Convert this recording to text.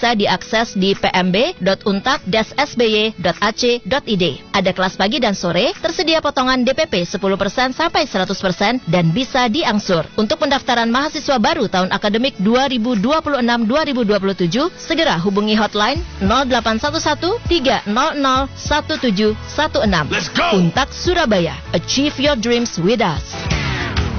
bisa diakses di pmb.untap-sby.ac.id. Ada kelas pagi dan sore, tersedia potongan DPP 10% sampai 100% dan bisa diangsur. Untuk pendaftaran mahasiswa baru tahun akademik 2026-2027, segera hubungi hotline 0811 300 1716. Untak Surabaya, achieve your dreams with us.